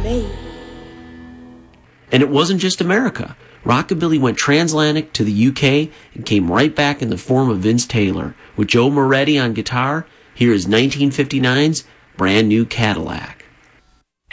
And it wasn't just America. Rockabilly went transatlantic to the UK and came right back in the form of Vince Taylor. With Joe Moretti on guitar, here is 1959's Brand New Cadillac.